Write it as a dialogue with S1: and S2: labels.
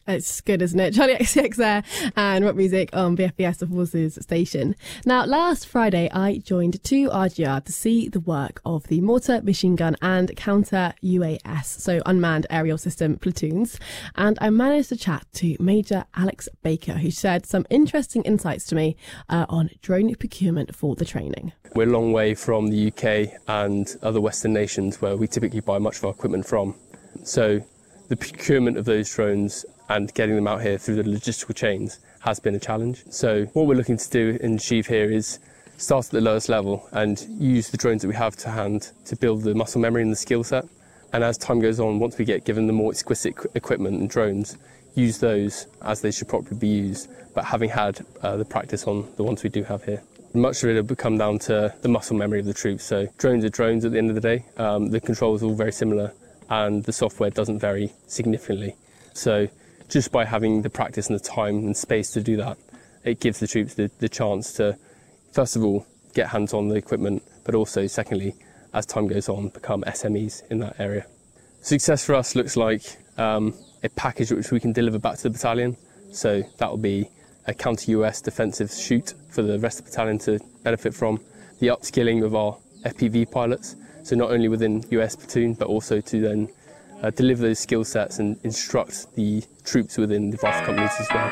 S1: It's good, isn't it? Charlie XCX there and rock music on BFBS, the Forces station. Now, last Friday, I joined to RGR to see the work of the mortar, machine gun and counter UAS, so unmanned aerial system platoons. And I managed to chat to Major Alex Baker, who shared some interesting insights to me on drone procurement for the training.
S2: We're a long way from the UK and other Western nations where we typically buy much of our equipment from. So the procurement of those drones and getting them out here through the logistical chains has been a challenge. So what we're looking to do and achieve here is start at the lowest level and use the drones that we have to hand to build the muscle memory and the skill set. And as time goes on, once we get given the more exquisite equipment and drones, use those as they should properly be used, but having had the practice on the ones we do have here. Much of it will come down to the muscle memory of the troops. So drones are drones at the end of the day. The controls are all very similar and the software doesn't vary significantly. So just by having the practice and the time and space to do that, it gives the troops the chance to, first of all, get hands on the equipment, but also, secondly, as time goes on, become SMEs in that area. Success for us looks like a package which we can deliver back to the battalion. So that will be a counter-US defensive shoot for the rest of the battalion to benefit from, the upskilling of our FPV pilots, so not only within US platoon, but also to then deliver those skill sets and instruct the troops within the rifle companies as well.